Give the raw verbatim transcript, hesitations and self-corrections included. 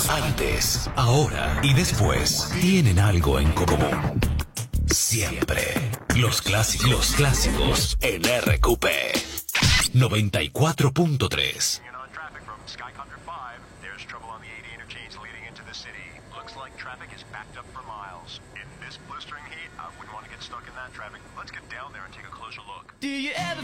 antes, ahora y después tienen algo en común. Siempre. Los clásicos, los clásicos en R Q P noventa y cuatro punto tres. Do you ever